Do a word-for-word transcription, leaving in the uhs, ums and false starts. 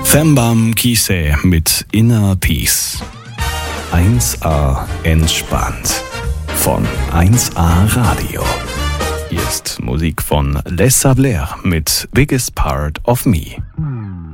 Fembam Kise mit Inner Peace. eins A entspannt. Von eins A Radio. Hier ist Musik von Les Sablés mit Biggest Part of Me.